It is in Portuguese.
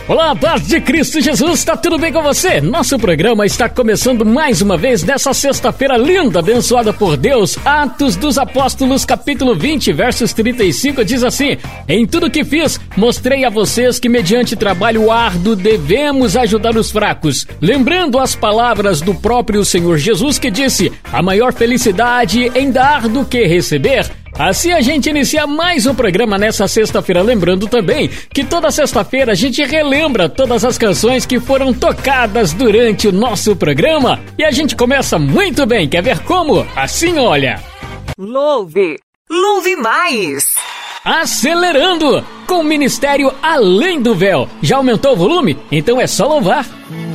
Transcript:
Olá, paz de Cristo Jesus, tá tudo bem com você? Nosso programa está começando mais uma vez nessa sexta-feira linda, abençoada por Deus. Atos dos Apóstolos, capítulo 20, versos 35, diz assim: em tudo que fiz, mostrei a vocês que mediante trabalho árduo devemos ajudar os fracos. Lembrando as palavras do próprio Senhor Jesus que disse: a maior felicidade em dar do que receber. Assim a gente inicia mais um programa nessa sexta-feira, lembrando também que toda sexta-feira a gente relembra todas as canções que foram tocadas durante o nosso programa e a gente começa muito bem, quer ver como? Assim, olha. Louve mais! Acelerando com o Ministério Além do Véu. Já aumentou o volume? Então é só louvar.